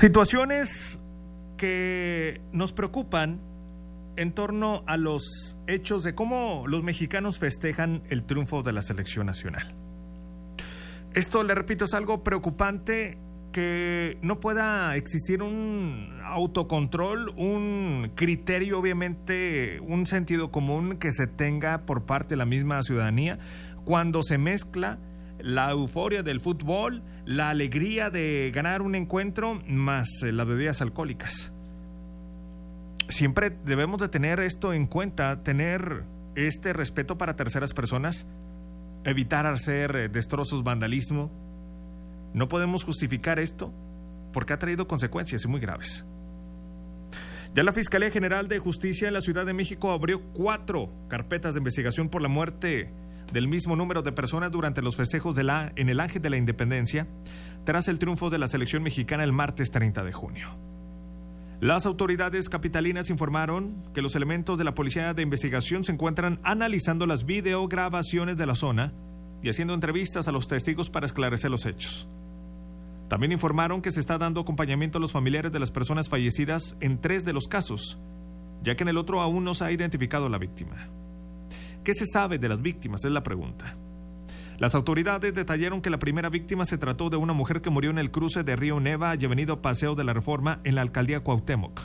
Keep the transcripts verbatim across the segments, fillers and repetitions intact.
Situaciones que nos preocupan en torno a los hechos de cómo los mexicanos festejan el triunfo de la selección nacional. Esto, le repito, es algo preocupante, que no pueda existir un autocontrol, un criterio, obviamente, un sentido común que se tenga por parte de la misma ciudadanía cuando se mezcla la euforia del fútbol, la alegría de ganar un encuentro, más las bebidas alcohólicas. Siempre debemos de tener esto en cuenta, tener este respeto para terceras personas, evitar hacer destrozos, vandalismo. No podemos justificar esto porque ha traído consecuencias muy graves. Ya la Fiscalía General de Justicia en la Ciudad de México abrió cuatro carpetas de investigación por la muerte del mismo número de personas durante los festejos de la, en el Ángel de la Independencia, tras el triunfo de la selección mexicana el martes treinta de junio. Las autoridades capitalinas informaron que los elementos de la Policía de Investigación se encuentran analizando las videograbaciones de la zona y haciendo entrevistas a los testigos para esclarecer los hechos. También informaron que se está dando acompañamiento a los familiares de las personas fallecidas en tres de los casos, ya que en el otro aún no se ha identificado la víctima. ¿Qué se sabe de las víctimas? Es la pregunta. Las autoridades detallaron que la primera víctima se trató de una mujer que murió en el cruce de Río Neva y Avenida Paseo de la Reforma en la alcaldía Cuauhtémoc.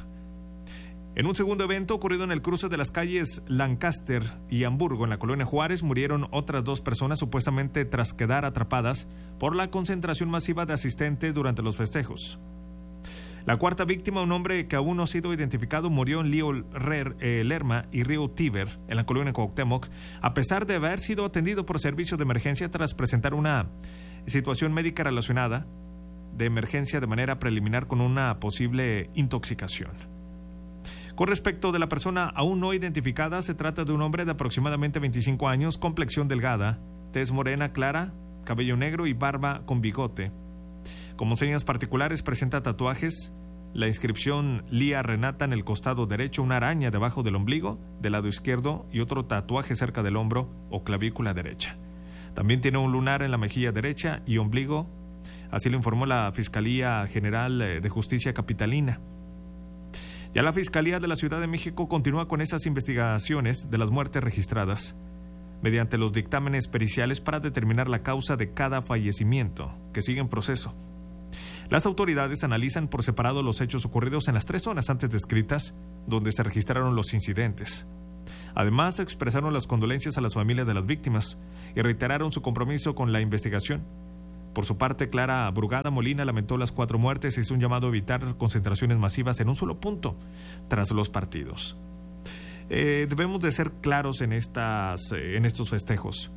En un segundo evento ocurrido en el cruce de las calles Lancaster y Hamburgo en la colonia Juárez, murieron otras dos personas supuestamente tras quedar atrapadas por la concentración masiva de asistentes durante los festejos. La cuarta víctima, un hombre que aún no ha sido identificado, murió en Lío eh, Lerma y Río Tíber, en la colonia Cuauhtémoc, a pesar de haber sido atendido por servicios de emergencia tras presentar una situación médica relacionada de emergencia de manera preliminar con una posible intoxicación. Con respecto de la persona aún no identificada, se trata de un hombre de aproximadamente veinticinco años, complexión delgada, tez morena clara, cabello negro y barba con bigote. Como señas particulares presenta tatuajes, la inscripción Lía Renata en el costado derecho, una araña debajo del ombligo del lado izquierdo y otro tatuaje cerca del hombro o clavícula derecha. También tiene un lunar en la mejilla derecha y ombligo, así lo informó la Fiscalía General de Justicia Capitalina. Ya la Fiscalía de la Ciudad de México continúa con esas investigaciones de las muertes registradas mediante los dictámenes periciales para determinar la causa de cada fallecimiento, que sigue en proceso. Las autoridades analizan por separado los hechos ocurridos en las tres zonas antes descritas donde se registraron los incidentes. Además, expresaron las condolencias a las familias de las víctimas y reiteraron su compromiso con la investigación. Por su parte, Clara Brugada Molina lamentó las cuatro muertes y hizo un llamado a evitar concentraciones masivas en un solo punto tras los partidos. Eh, debemos de ser claros en, estas, eh, en estos festejos.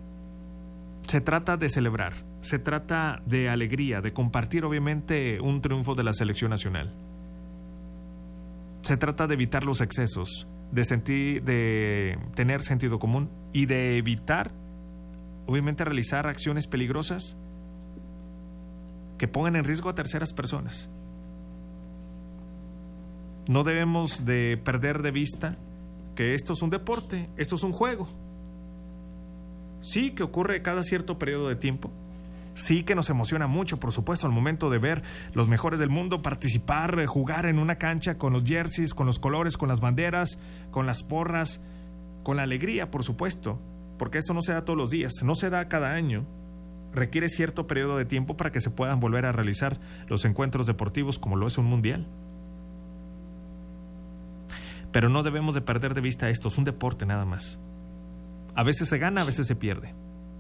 Se trata de celebrar, se trata de alegría, de compartir obviamente un triunfo de la selección nacional. Se trata de evitar los excesos, de, sentir, de tener sentido común y de evitar obviamente realizar acciones peligrosas que pongan en riesgo a terceras personas. No debemos de perder de vista que esto es un deporte, esto es un juego. Sí que ocurre cada cierto periodo de tiempo, sí que nos emociona mucho, por supuesto, al momento de ver los mejores del mundo participar, jugar en una cancha con los jerseys, con los colores, con las banderas, con las porras, con la alegría, por supuesto, porque esto no se da todos los días, no se da cada año. Requiere cierto periodo de tiempo para que se puedan volver a realizar los encuentros deportivos como lo es un mundial. Pero no debemos de perder de vista esto, es un deporte nada más. A veces se gana, a veces se pierde.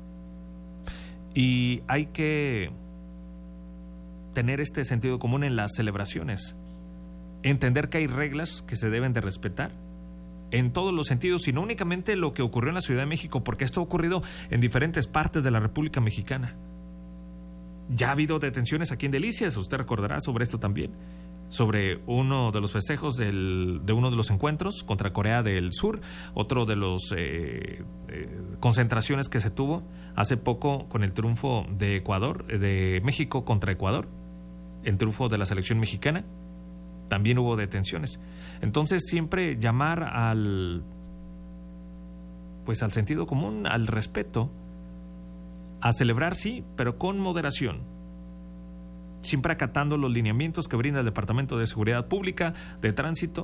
Y hay que tener este sentido común en las celebraciones. Entender que hay reglas que se deben de respetar en todos los sentidos, y no únicamente lo que ocurrió en la Ciudad de México, porque esto ha ocurrido en diferentes partes de la República Mexicana. Ya ha habido detenciones aquí en Delicias, usted recordará sobre esto también, sobre uno de los festejos del, de uno de los encuentros contra Corea del Sur, otro de los eh, eh, concentraciones que se tuvo hace poco con el triunfo de Ecuador, de México contra Ecuador, el triunfo de la selección mexicana. También hubo detenciones. Entonces, siempre llamar al pues al sentido común, al respeto, a celebrar sí, pero con moderación. siempre acatando los lineamientos que brinda el Departamento de Seguridad Pública, de Tránsito,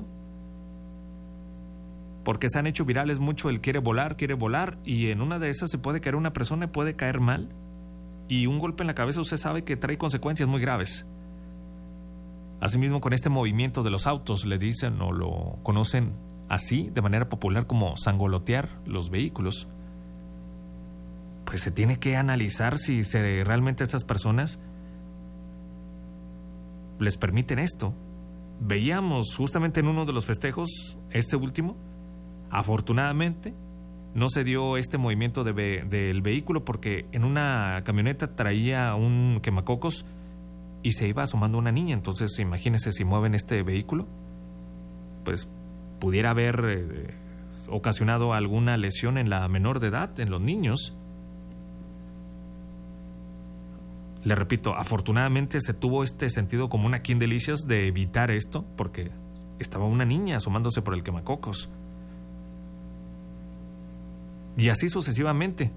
porque se han hecho virales mucho el quiere volar, quiere volar, y en una de esas se puede caer una persona, puede caer mal, y un golpe en la cabeza usted sabe que trae consecuencias muy graves. Asimismo, con este movimiento de los autos, le dicen o lo conocen así, de manera popular, como sangolotear los vehículos, pues se tiene que analizar si se, realmente estas personas les permiten esto. Veíamos justamente en uno de los festejos, este último, afortunadamente no se dio este movimiento de ve- del vehículo, porque en una camioneta traía un quemacocos y se iba asomando una niña. Entonces imagínense, si mueven este vehículo, pues pudiera haber eh, ocasionado alguna lesión en la menor de edad, en los niños. Le repito, afortunadamente se tuvo este sentido común aquí en Delicias de evitar esto, porque estaba una niña asomándose por el quemacocos. Y así sucesivamente,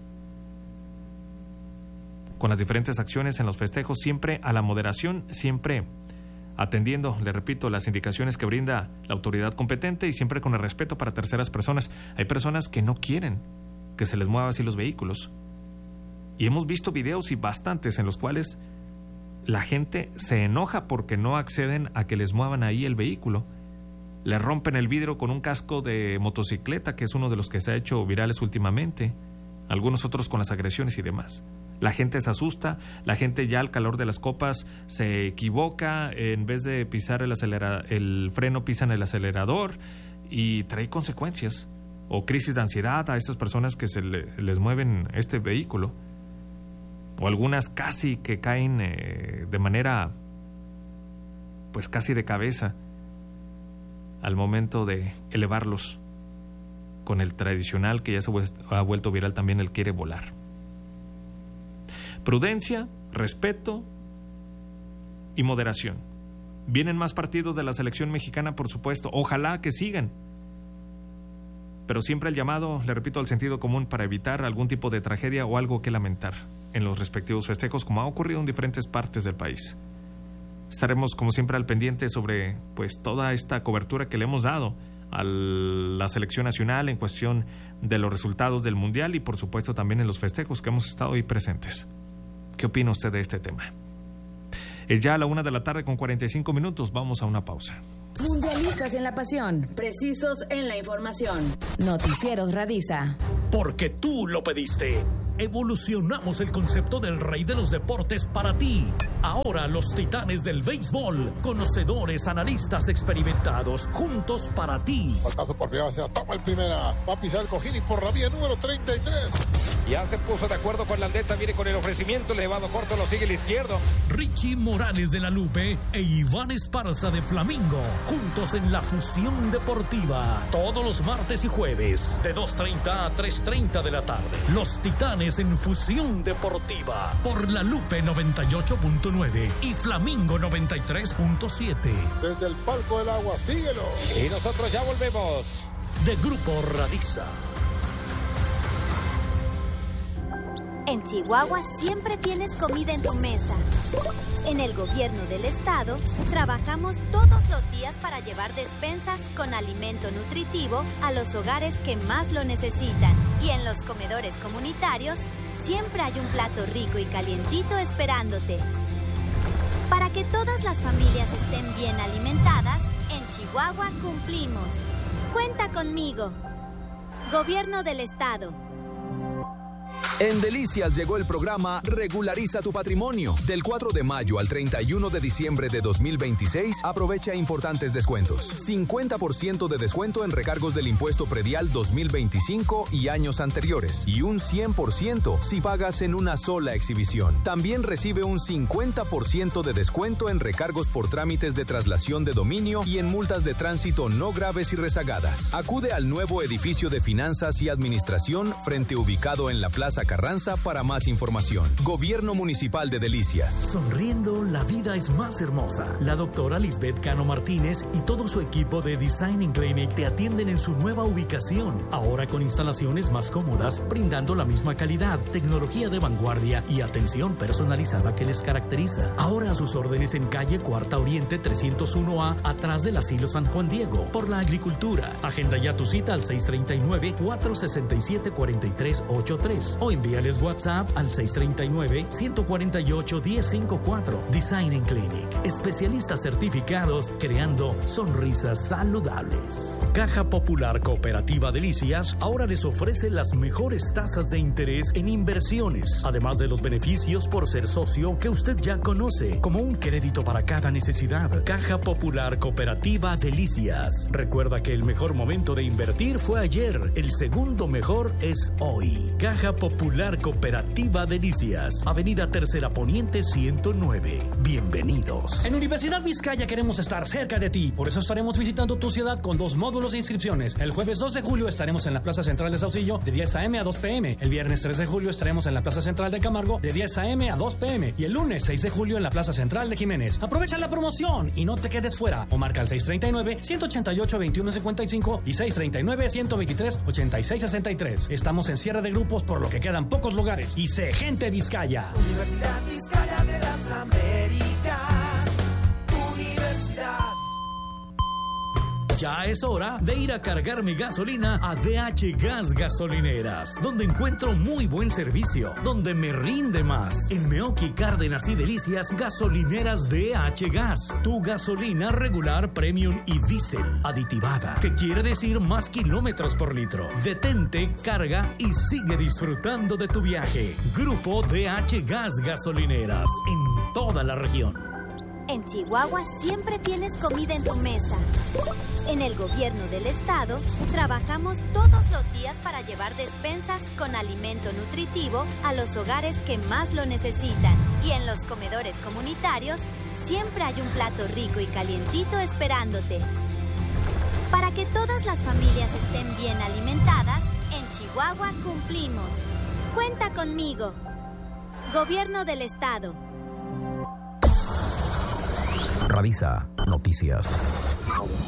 con las diferentes acciones en los festejos, siempre a la moderación, siempre atendiendo, le repito, las indicaciones que brinda la autoridad competente y siempre con el respeto para terceras personas. Hay personas que no quieren que se les mueva así los vehículos. Y hemos visto videos y bastantes en los cuales la gente se enoja porque no acceden a que les muevan ahí el vehículo. Le rompen el vidrio con un casco de motocicleta, que es uno de los que se ha hecho virales últimamente. Algunos otros con las agresiones y demás. La gente se asusta, la gente ya al calor de las copas se equivoca, en vez de pisar el, acelera- el freno pisan el acelerador y trae consecuencias. O crisis de ansiedad a estas personas que se le, les mueven este vehículo. O algunas casi que caen eh, de manera, pues casi de cabeza, al momento de elevarlos con el tradicional que ya se ha vuelto viral también, el quiere volar. Prudencia, respeto y moderación. Vienen más partidos de la selección mexicana, por supuesto, ojalá que sigan, pero siempre el llamado, le repito, al sentido común para evitar algún tipo de tragedia o algo que lamentar en los respectivos festejos, como ha ocurrido en diferentes partes del país. Estaremos como siempre al pendiente sobre pues toda esta cobertura que le hemos dado a la selección nacional en cuestión de los resultados del Mundial y por supuesto también en los festejos que hemos estado ahí presentes. ¿Qué opina usted de este tema? Es ya a la una de la tarde con cuarenta y cinco minutos. Vamos a una pausa. Mundialistas en la pasión, precisos en la información. Noticieros Radisa. Porque tú lo pediste. Evolucionamos el concepto del rey de los deportes para ti. Ahora los titanes del béisbol, conocedores, analistas experimentados, juntos para ti. Faltazo por primera base, toma el primera, va a pisar el cojín y por la vía número treinta y tres. Ya se puso de acuerdo con Landeta, viene con el ofrecimiento, elevado corto, lo sigue el izquierdo. Richie Morales de la Lupe e Iván Esparza de Flamingo, juntos en la fusión deportiva, todos los martes y jueves, de dos treinta a tres treinta de la tarde. Los titanes en fusión deportiva, por la Lupe noventa y ocho punto nueve y Flamingo noventa y tres punto siete. Desde el palco del agua, síguelo. Y nosotros ya volvemos. De Grupo Radisa. En Chihuahua siempre tienes comida en tu mesa. En el gobierno del estado trabajamos todos los días para llevar despensas con alimento nutritivo a los hogares que más lo necesitan. Y en los comedores comunitarios siempre hay un plato rico y calientito esperándote. Para que todas las familias estén bien alimentadas, en Chihuahua cumplimos. Cuenta conmigo. Gobierno del estado. En Delicias llegó el programa Regulariza tu Patrimonio. Del cuatro de mayo al treinta y uno de diciembre de dos mil veintiséis, aprovecha importantes descuentos. cincuenta por ciento de descuento en recargos del impuesto predial dos mil veinticinco y años anteriores. Y un cien por ciento si pagas en una sola exhibición. También recibe un cincuenta por ciento de descuento en recargos por trámites de traslación de dominio y en multas de tránsito no graves y rezagadas. Acude al nuevo edificio de finanzas y administración frente ubicado en la Plaza Carranza para más información. Gobierno Municipal de Delicias. Sonriendo, la vida es más hermosa. La doctora Lisbeth Cano Martínez y todo su equipo de Designing Clinic te atienden en su nueva ubicación. Ahora con instalaciones más cómodas, brindando la misma calidad, tecnología de vanguardia y atención personalizada que les caracteriza. Ahora a sus órdenes en calle Cuarta Oriente trescientos uno A, atrás del Asilo San Juan Diego, por la agricultura. Agenda ya tu cita al seis tres nueve, cuatro seis siete, cuatro tres ocho tres o envíales WhatsApp al seis tres nueve, uno cuatro ocho, uno cero cinco cuatro. Designing Clinic, especialistas certificados creando sonrisas saludables. Caja Popular Cooperativa Delicias ahora les ofrece las mejores tasas de interés en inversiones, además de los beneficios por ser socio que usted ya conoce, como un crédito para cada necesidad. Caja Popular Cooperativa Delicias. Recuerda que el mejor momento de invertir fue ayer, el segundo mejor es hoy. Caja Popular Cooperativa Delicias, Avenida Tercera Poniente ciento nueve. Bienvenidos. En Universidad Vizcaya queremos estar cerca de ti, por eso estaremos visitando tu ciudad con dos módulos de inscripciones. El jueves dos de julio estaremos en la Plaza Central de Saucillo de diez a eme a dos pe eme. El viernes tres de julio estaremos en la Plaza Central de Camargo de diez a eme a dos pe eme. Y el lunes seis de julio en la Plaza Central de Jiménez. Aprovecha la promoción y no te quedes fuera. O marca al seis tres nueve, uno ocho ocho, dos uno cinco cinco y seis tres nueve, uno dos tres, ocho seis seis tres. Estamos en cierre de grupos por lo que quedan pocos lugares. Y sé gente Vizcaya. Universidad Vizcaya de las Américas. Universidad. Ya es hora de ir a cargar mi gasolina a D H Gas Gasolineras, donde encuentro muy buen servicio, donde me rinde más. En Meoqui, Cárdenas y Delicias, gasolineras D H Gas. Tu gasolina regular, premium y diésel aditivada, que quiere decir más kilómetros por litro. Detente, carga y sigue disfrutando de tu viaje. Grupo D H Gas Gasolineras, en toda la región. En Chihuahua siempre tienes comida en tu mesa. En el gobierno del estado trabajamos todos los días para llevar despensas con alimento nutritivo a los hogares que más lo necesitan. Y en los comedores comunitarios siempre hay un plato rico y calientito esperándote. Para que todas las familias estén bien alimentadas, en Chihuahua cumplimos. Cuenta conmigo. Gobierno del estado. Radisa Noticias.